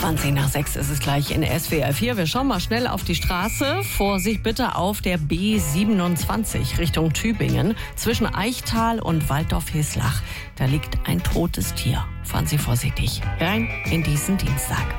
20 nach 6 ist es gleich in SWR 4. Wir schauen mal schnell auf die Straße. Vorsicht bitte auf der B27 Richtung Tübingen. Zwischen Eichtal und Waldorf-Heslach. Da liegt ein totes Tier. Fahren Sie vorsichtig rein in diesen Dienstag.